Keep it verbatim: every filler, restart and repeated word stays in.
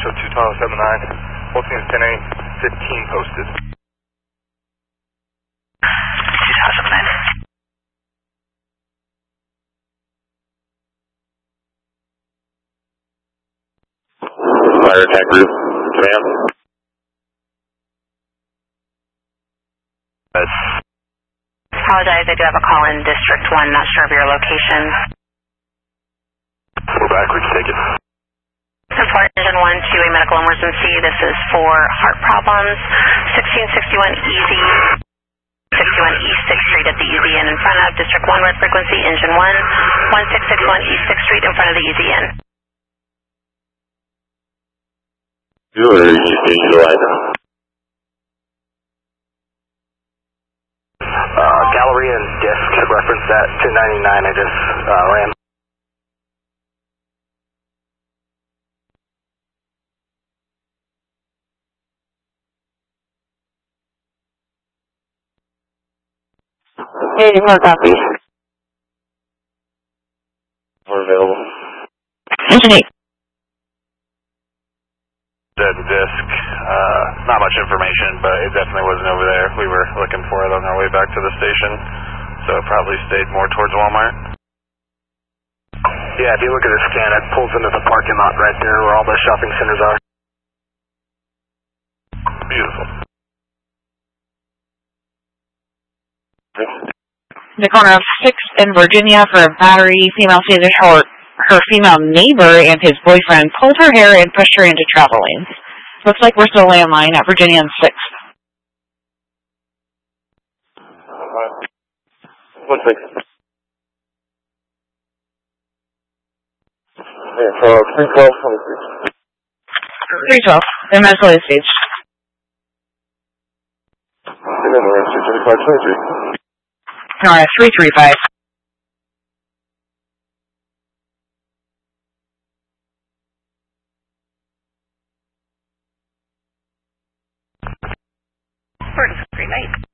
Metro two Tower seven nine. Whole team is ten eight, fifteen posted. two Tower seven nine. Fire attack group, command. Apologize, I do have a call in District one, not sure of your location. We're backwards, take it. Support Engine one to a medical emergency. This is for heart problems. sixteen sixty-one Easy, sixty-one East sixth Street at the Easy Inn in front of District one, red frequency, Engine one, one six six one East sixth Street in front of the Easy Inn. Good, you stay utilizing. Uh, Gallery and Disc, reference that two ninety-nine, I just uh, ran. Hey, more copy. We're available. Engine eight. The disc, uh, not much information, but it definitely wasn't over there. We were looking for it on our way back to the station, so it probably stayed more towards Walmart. Yeah, if you look at the scan, it pulls into the parking lot right there where all the shopping centers are. Beautiful. The corner of sixth and Virginia for a battery. Female says that her, her female neighbor and his boyfriend pulled her hair and pushed her into travel lanes. Looks like we're still landline at Virginia and sixth. One six. Yeah, so three twelve, twenty-three. three twelve. The medical is staged. And then we're at two thirty-five, twenty-three. Alright, three three five. Bird, great night.